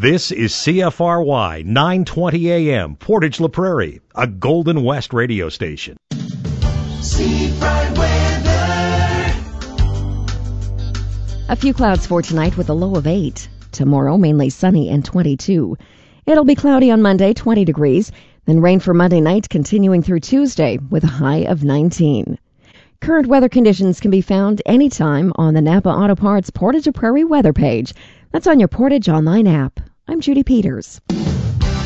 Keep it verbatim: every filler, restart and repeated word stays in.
This is C F R Y nine twenty A M, Portage La Prairie, a Golden West radio station. Seafront weather. A few clouds for tonight with a low of eight. Tomorrow, mainly sunny and twenty-two. It'll be cloudy on Monday, twenty degrees. Then rain for Monday night, continuing through Tuesday with a high of nineteen. Current weather conditions can be found anytime on the Napa Auto Parts Portage La Prairie weather page. That's on your Portage Online app. I'm Judy Peters.